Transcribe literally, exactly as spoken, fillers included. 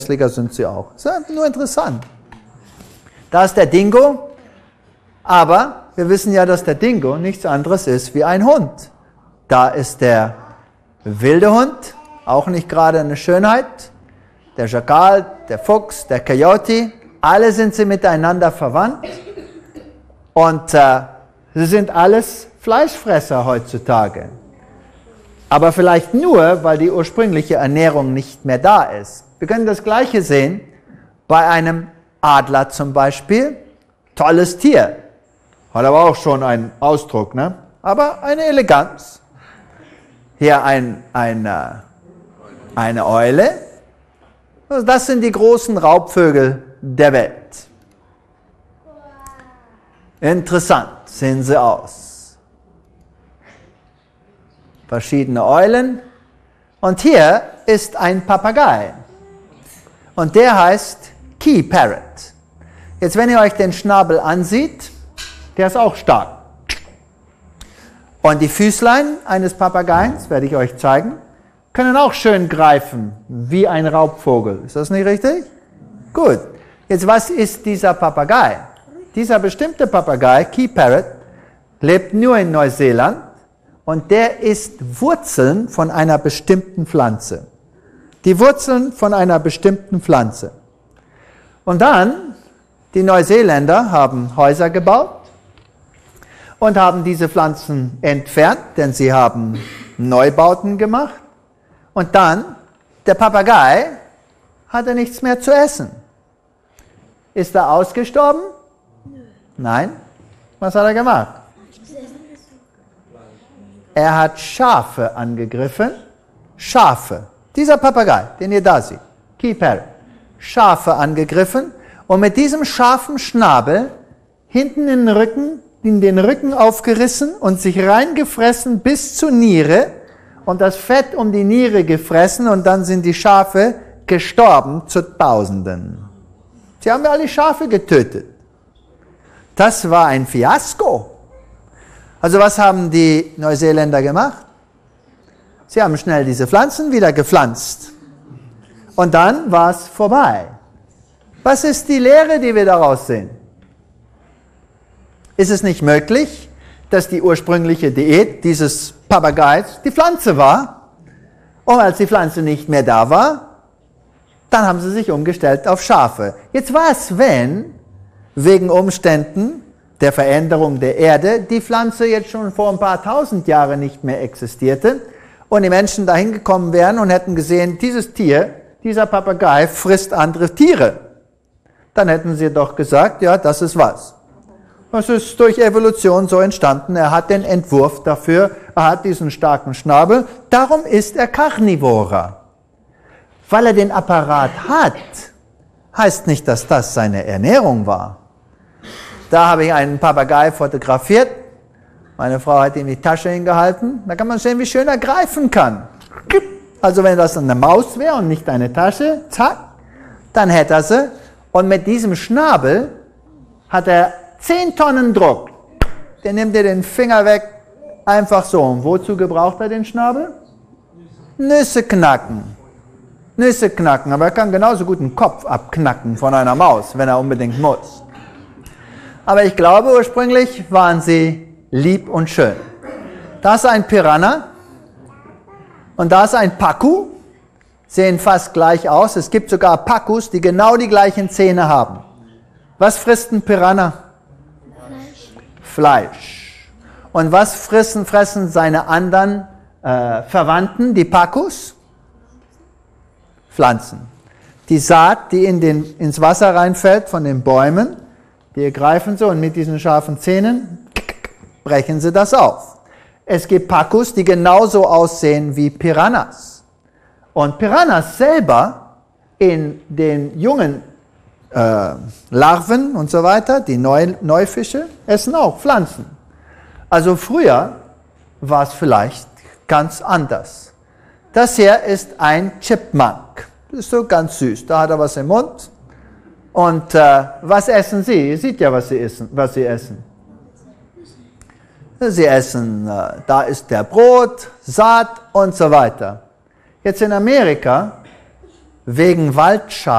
sind sie auch. Das ist nur interessant. Da ist der Dingo, aber wir wissen ja, dass der Dingo nichts anderes ist wie ein Hund. Da ist der wilde Hund, auch nicht gerade eine Schönheit. Der Schakal, der Fuchs, der Coyote, alle sind sie miteinander verwandt. Und äh, sie sind alles Fleischfresser heutzutage. Aber vielleicht nur, weil die ursprüngliche Ernährung nicht mehr da ist. Wir können das Gleiche sehen bei einem Adler zum Beispiel. Tolles Tier. Hat aber auch schon einen Ausdruck, ne? Aber eine Eleganz. Hier ein, ein, äh, eine Eule. Also das sind die großen Raubvögel der Welt. Interessant sehen sie aus. Verschiedene Eulen. Und hier ist ein Papagei. Und der heißt Key Parrot. Jetzt, wenn ihr euch den Schnabel ansieht, der ist auch stark. Und die Füßlein eines Papageis, werde ich euch zeigen, können auch schön greifen, wie ein Raubvogel. Ist das nicht richtig? Gut. Jetzt, was ist dieser Papagei? Dieser bestimmte Papagei, Key Parrot, lebt nur in Neuseeland und der isst Wurzeln von einer bestimmten Pflanze. Die Wurzeln von einer bestimmten Pflanze. Und dann, die Neuseeländer haben Häuser gebaut und haben diese Pflanzen entfernt, denn sie haben Neubauten gemacht. Und dann, der Papagei hatte nichts mehr zu essen. Ist er ausgestorben? Nein. Was hat er gemacht? Er hat Schafe angegriffen. Schafe. Dieser Papagei, den ihr da seht. Key Parrot. Schafe angegriffen und mit diesem scharfen Schnabel hinten in den Rücken, in den Rücken aufgerissen und sich reingefressen bis zur Niere und das Fett um die Niere gefressen und dann sind die Schafe gestorben zu Tausenden. Sie haben ja alle Schafe getötet. Das war ein Fiasko. Also was haben die Neuseeländer gemacht? Sie haben schnell diese Pflanzen wieder gepflanzt. Und dann war es vorbei. Was ist die Lehre, die wir daraus sehen? Ist es nicht möglich, dass die ursprüngliche Diät dieses Papageis die Pflanze war? Und als die Pflanze nicht mehr da war, dann haben sie sich umgestellt auf Schafe. Jetzt war es, wenn wegen Umständen der Veränderung der Erde die Pflanze jetzt schon vor ein paar tausend Jahren nicht mehr existierte und die Menschen dahin gekommen wären und hätten gesehen, dieses Tier, dieser Papagei frisst andere Tiere. Dann hätten sie doch gesagt, ja, das ist was. Das ist durch Evolution so entstanden. Er hat den Entwurf dafür, er hat diesen starken Schnabel, darum ist er Karnivorer. Weil er den Apparat hat, heißt nicht, dass das seine Ernährung war. Da habe ich einen Papagei fotografiert. Meine Frau hat ihm die Tasche hingehalten. Da kann man sehen, wie schön er greifen kann. Also wenn das eine Maus wäre und nicht eine Tasche, zack, dann hätte er sie. Und mit diesem Schnabel hat er zehn Tonnen Druck. Der nimmt dir den Finger weg, einfach so. Und wozu gebraucht er den Schnabel? Nüsse knacken. Nüsse knacken, aber er kann genauso gut einen Kopf abknacken von einer Maus, wenn er unbedingt muss. Aber ich glaube, ursprünglich waren sie lieb und schön. Da ist ein Piranha und da ist ein Pacu. Sehen fast gleich aus. Es gibt sogar Pacus, die genau die gleichen Zähne haben. Was frisst ein Piranha? Fleisch. Fleisch. Und was fressen, fressen seine anderen äh, Verwandten, die Pacus? Pflanzen. Die Saat, die in den, ins Wasser reinfällt von den Bäumen, die ergreifen sie und mit diesen scharfen Zähnen brechen sie das auf. Es gibt Pacus, die genauso aussehen wie Piranhas. Und Piranhas selber in den jungen äh, Larven und so weiter, die Neu Neufische, essen auch Pflanzen. Also früher war es vielleicht ganz anders. Das hier ist ein Chipmunk. Das ist so ganz süß. Da hat er was im Mund. Und äh, was essen sie? Ihr seht ja, was sie essen. Was sie essen. Sie essen, äh, da ist der Brot, Saat und so weiter. Jetzt in Amerika wegen Waldschaden